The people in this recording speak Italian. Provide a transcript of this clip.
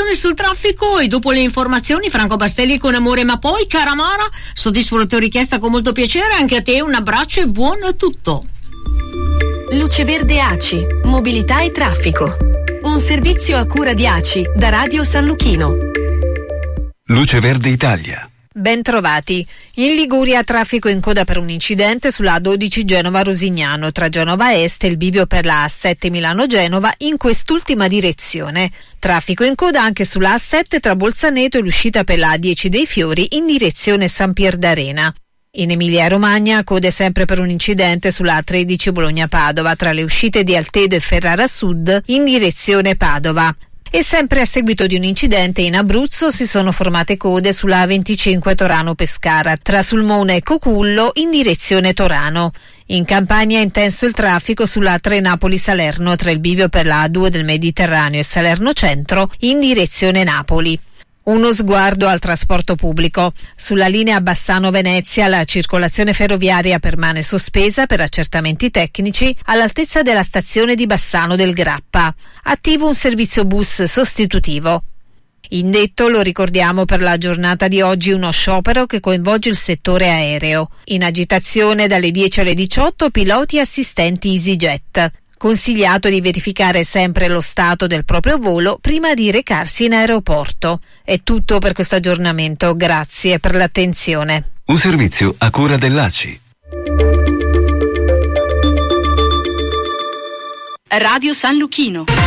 informazioni sul traffico e dopo le informazioni Franco Bastelli con amore, ma poi cara Mara, soddisfo la tua richiesta con molto piacere, anche a te un abbraccio e buon tutto. Luce Verde ACI, mobilità e traffico. Un servizio a cura di ACI da Radio San Luchino. Luce Verde Italia. Ben trovati. In Liguria traffico in coda per un incidente sulla A12 Genova-Rosignano tra Genova Est e il bivio per la A7 Milano-Genova in quest'ultima direzione. Traffico in coda anche sulla A7 tra Bolzaneto e l'uscita per la A10 dei Fiori in direzione San Pier d'Arena. In Emilia-Romagna code sempre per un incidente sulla A13 Bologna-Padova tra le uscite di Altedo e Ferrara Sud in direzione Padova. E sempre a seguito di un incidente in Abruzzo si sono formate code sulla A25 Torano-Pescara tra Sulmona e Cocullo in direzione Torano. In Campania è intenso il traffico sulla A3 Napoli-Salerno tra il bivio per la A2 del Mediterraneo e Salerno Centro in direzione Napoli. Uno sguardo al trasporto pubblico. Sulla linea Bassano-Venezia la circolazione ferroviaria permane sospesa per accertamenti tecnici all'altezza della stazione di Bassano del Grappa. Attivo un servizio bus sostitutivo. Indetto, lo ricordiamo, per la giornata di oggi uno sciopero che coinvolge il settore aereo. In agitazione dalle 10 alle 18 piloti e assistenti EasyJet. Consigliato di verificare sempre lo stato del proprio volo prima di recarsi in aeroporto. È tutto per questo aggiornamento, grazie per l'attenzione. Un servizio a cura dell'ACI. Radio San Luchino.